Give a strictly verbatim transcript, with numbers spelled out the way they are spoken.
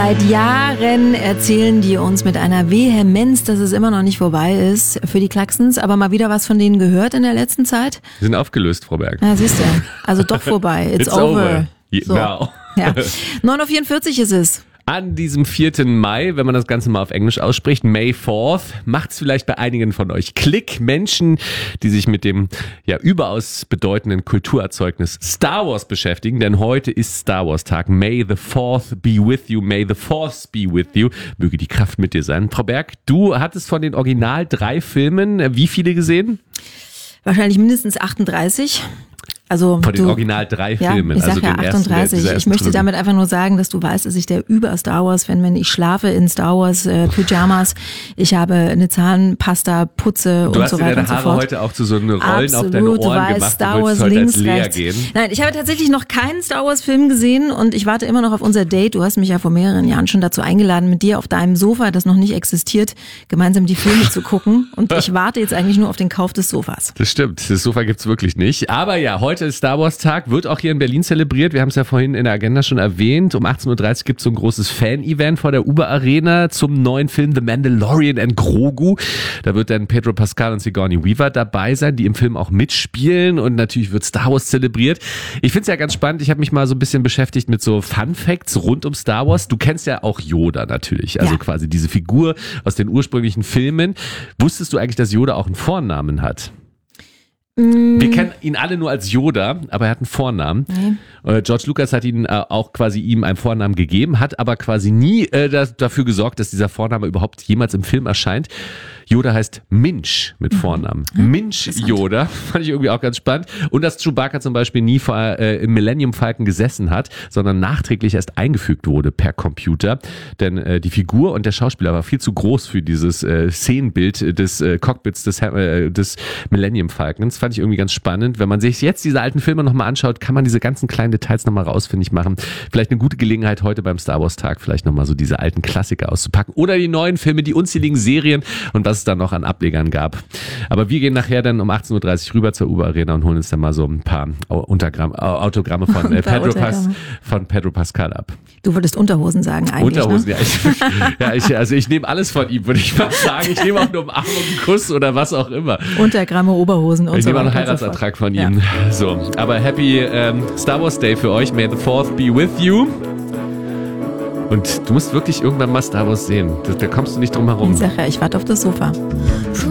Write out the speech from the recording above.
Seit Jahren erzählen die uns mit einer Vehemenz, dass es immer noch nicht vorbei ist für die Klaxons. Aber mal wieder was von denen gehört in der letzten Zeit? Sie sind aufgelöst, Frau Berg. Ja, siehst du. Also doch vorbei. It's, It's over. over. So. Now. Ja. neun Uhr vierundvierzig ist es. An diesem vierten Mai, wenn man das Ganze mal auf Englisch ausspricht, May fourth, macht's vielleicht bei einigen von euch Klick. Menschen, die sich mit dem ja überaus bedeutenden Kulturerzeugnis Star Wars beschäftigen, denn heute ist Star Wars Tag. May the fourth be with you, may the Force be with you. Möge die Kraft mit dir sein. Frau Berg, du hattest von den Original drei Filmen wie viele gesehen? Wahrscheinlich mindestens achtunddreißig. Also Von den du, Original drei ja, Filmen. Ich sag also ja den achtunddreißig. Ersten, der, ich möchte Trilogie. damit einfach nur sagen, dass du weißt, dass ich der Über-Star Wars-Fan bin. Ich schlafe in Star Wars äh, Pyjamas. Ich habe eine Zahnpasta, Putze Du und hast so dir weiter deine und so Haare fort. heute auch zu so einen Rollen Absolut, auf deine Ohren du weißt, gemacht. Star Du Wars wolltest heute links, als Lea rechts. gehen. Nein, ich habe tatsächlich noch keinen Star Wars-Film gesehen und ich warte immer noch auf unser Date. Du hast mich ja vor mehreren Jahren schon dazu eingeladen, mit dir auf deinem Sofa, das noch nicht existiert, gemeinsam die Filme zu gucken. Und ich warte jetzt eigentlich nur auf den Kauf des Sofas. Das stimmt, das Sofa gibt's wirklich nicht. Aber ja, heute ist Star Wars Tag, wird auch hier in Berlin zelebriert. Wir haben es ja vorhin in der Agenda schon erwähnt. Um achtzehn Uhr dreißig gibt es so ein großes Fan-Event vor der Uber Arena zum neuen Film The Mandalorian and Grogu. Da wird dann Pedro Pascal und Sigourney Weaver dabei sein, die im Film auch mitspielen und natürlich wird Star Wars zelebriert. Ich finde es ja ganz spannend. Ich habe mich mal so ein bisschen beschäftigt mit so Fun-Facts rund um Star Wars. Du kennst ja auch Yoda natürlich, also ja. quasi diese Figur aus den ursprünglichen Filmen. Wusstest du eigentlich, dass Yoda auch einen Vornamen hat? Wir kennen ihn alle nur als Yoda, aber er hat einen Vornamen. Nee. George Lucas hat ihn äh, auch quasi ihm einen Vornamen gegeben, hat aber quasi nie äh, das, dafür gesorgt, dass dieser Vorname überhaupt jemals im Film erscheint. Yoda heißt Minch mit Vornamen. Mhm. Minch Yoda, fand ich irgendwie auch ganz spannend. Und dass Chewbacca zum Beispiel nie vor, äh, im Millennium Falcon gesessen hat, sondern nachträglich erst eingefügt wurde per Computer. Denn äh, die Figur und der Schauspieler war viel zu groß für dieses äh, Szenenbild des äh, Cockpits des, äh, des Millennium Falcons. Fand ich irgendwie ganz spannend. Wenn man sich jetzt diese alten Filme nochmal anschaut, kann man diese ganzen kleinen Details nochmal rausfindig machen. Vielleicht eine gute Gelegenheit heute beim Star Wars Tag, vielleicht nochmal so diese alten Klassiker auszupacken. Oder die neuen Filme, die unzähligen Serien und was es da noch an Ablegern gab. Aber wir gehen nachher dann um achtzehn Uhr dreißig rüber zur Uber Arena und holen uns dann mal so ein paar Untergramm, Autogramme von, äh, Pedro, Pas, von Pedro Pascal ab. Du würdest Unterhosen sagen eigentlich, Unterhosen, ne? ja. Ich, ja ich, also ich nehme alles von ihm, würde ich mal sagen. Ich nehme auch eine Umarmung, einen Kuss oder was auch immer. Untergramme, Oberhosen und ich so weiter. Ich nehme auch einen Heiratsantrag von ihm. Ja. So, aber Happy ähm, Star Wars Day für euch. May the fourth be with you. Und du musst wirklich irgendwann mal Star Wars sehen. Da, da kommst du nicht drum herum. Ich sag ja, ich warte auf das Sofa.